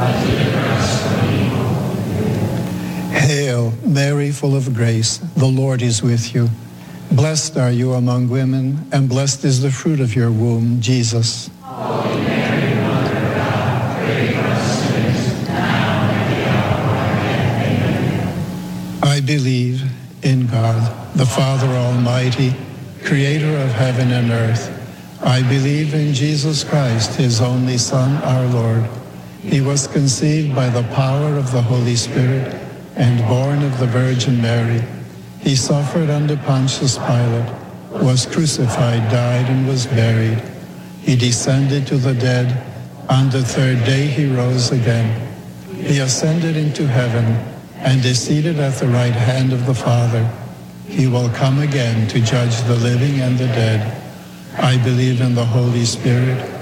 Hail, Mary, full of grace, the Lord is with you. Blessed are you among women, and blessed is the fruit of your womb, Jesus. Holy Mary, Mother of God, pray for us sinners, now and at the hour of our death. Amen. I believe in God, the Father Almighty, creator of heaven and earth. I believe in Jesus Christ, his only Son, our Lord. He was conceived by the power of the Holy Spirit and born of the Virgin Mary. He suffered under Pontius Pilate, was crucified, died, and was buried. He descended to the dead. On the third day he rose again. He ascended into heaven and is seated at the right hand of the Father. He will come again to judge the living and the dead. I believe in the Holy Spirit,